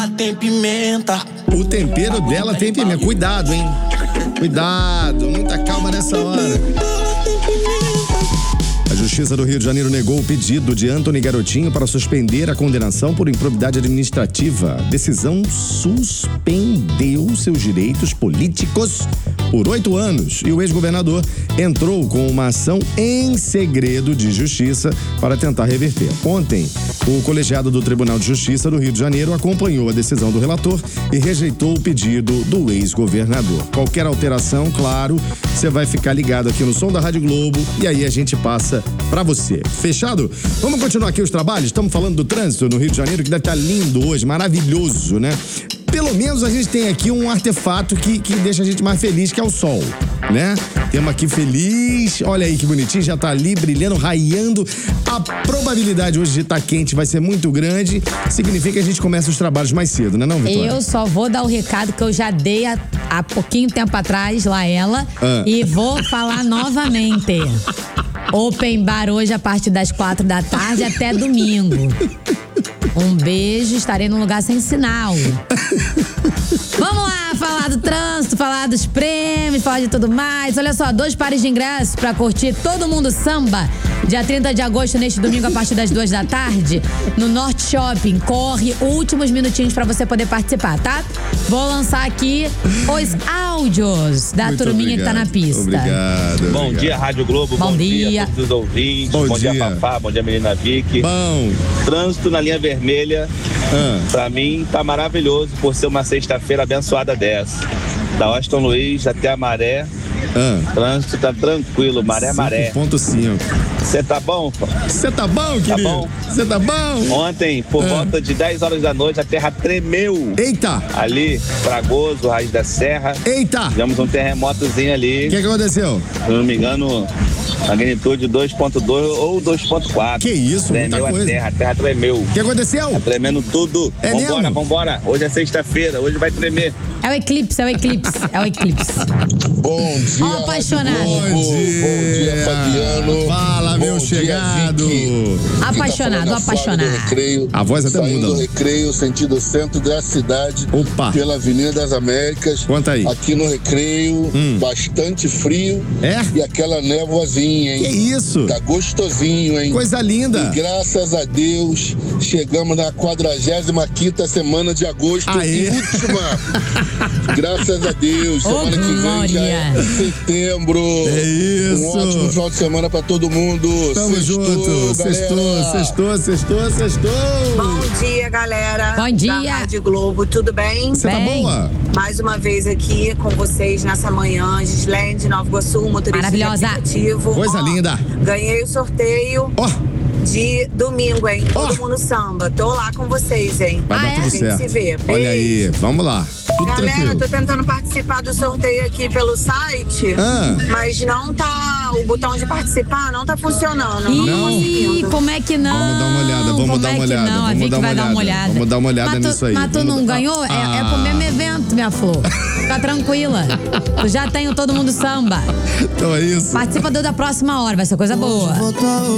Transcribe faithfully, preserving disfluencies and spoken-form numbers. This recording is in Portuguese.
dela tem pimenta. O tempero dela tem pimenta. Cuidado, hein? Cuidado, muita calma nessa hora. A Justiça do Rio de Janeiro negou o pedido de Antony Garotinho para suspender a condenação por improbidade administrativa. A decisão suspendeu seus direitos políticos por oito anos e o ex-governador entrou com uma ação em segredo de justiça para tentar reverter. Ontem, o colegiado do Tribunal de Justiça do Rio de Janeiro acompanhou a decisão do relator e rejeitou o pedido do ex-governador. Qualquer alteração, claro, você vai ficar ligado aqui no Som da Rádio Globo e aí a gente passa pra você. Fechado? Vamos continuar aqui os trabalhos? Estamos falando do trânsito no Rio de Janeiro, que deve estar lindo hoje, maravilhoso, né? Pelo menos a gente tem aqui um artefato que, que deixa a gente mais feliz, que é o sol, né? Temos aqui feliz, olha aí que bonitinho, já tá ali brilhando, raiando. A probabilidade hoje de estar quente vai ser muito grande, significa que a gente começa os trabalhos mais cedo, né não, Vitória? Eu só vou dar o recado que eu já dei há, há pouquinho tempo atrás, lá ela, ah. e vou falar novamente. Open bar hoje a partir das quatro da tarde até domingo. Um beijo, estarei num lugar sem sinal. Vamos lá, falar do trânsito, falar dos prêmios, falar de tudo mais. Olha só, dois pares de ingressos pra curtir Todo Mundo Samba, dia trinta de agosto, neste domingo, a partir das duas da tarde, no Norte Shopping. Corre, últimos minutinhos pra você poder participar, tá? Vou lançar aqui os áudios da Muito turminha obrigado, que tá na pista. Obrigado. Bom obrigado. dia, Rádio Globo. Bom, bom dia. dia a todos os ouvintes. Bom, Bom dia, dia, Fafá. Bom dia, menina Vicky. Bom. Trânsito na linha vermelha, Ah. pra mim, tá maravilhoso por ser uma sexta-feira abençoada dessa. Da Washington Luiz até a Maré. Ah. Trânsito tá tranquilo, maré, maré. cinco ponto cinco. Você tá bom? Você tá bom, querido? bom? Você tá bom? Ontem, por Ah. volta de dez horas da noite, a terra tremeu. Eita! Ali, Fragoso, Raiz da Serra. Eita! Tivemos um terremotozinho ali. O que, que aconteceu? Se não me engano, magnitude dois ponto dois ou dois ponto quatro. Que isso, muita Tremeu a coisa. terra, a terra tremeu. O que aconteceu? Tá tremendo tudo. É vambora, mesmo? vambora. Hoje é sexta-feira, hoje vai tremer. É o eclipse, é o eclipse, é o eclipse. Bom dia, Ó, apaixonado. Rádio Globo. Bom dia, Fabiano. Fala, meu Bom chegado. Dia, Apaixonado, tá apaixonado. do recreio, A voz até saindo muda. do recreio, sentido centro da cidade. Opa. Pela Avenida das Américas. Conta aí. Aqui no recreio, Hum. bastante frio. É? E aquela névoazinha, hein? Que isso? Tá gostosinho, hein? Coisa linda. E graças a Deus, chegamos na quadragésima quinta semana de agosto. Aê. E última. Graças a Deus. Ô, Semana que vem já é glória. setembro. É isso. Um ótimo final de semana pra todo mundo. Tamo Sextou, junto. Sextou, galera. sextou, sextou, sextou. Bom dia, galera. Bom dia. Da Rádio Globo, tudo bem? Você tá Bem. boa? Mais uma vez aqui com vocês nessa manhã. Gislaine de Nova Iguaçu, motorista Maravilhosa. de aplicativo. Coisa Ó, linda. Ganhei o sorteio Ó, de domingo, hein? Todo Ó. mundo samba. Tô lá com vocês, hein? vai Ah, dar é? tudo A gente certo. se vê. Olha aí, Beijo. vamos lá. Tudo Galera, tranquilo. tô tentando participar do sorteio aqui pelo site, Ah. mas não tá. O botão de participar não tá funcionando. Não, tô Não? Ih, conseguindo. como é que não? Vamos dar uma olhada, vamos como dar é uma que olhada, Não? A vamos Vicky dar uma vai dar uma olhada. olhada. Vamos dar uma olhada mas tu, nisso aí, Mas tu vamos não dar- ganhou? É, é Ah. pro mesmo evento, minha flor. Fica tranquila. Tu já tem o Todo Mundo Samba. Então é isso. Participa do da próxima hora, vai ser coisa boa.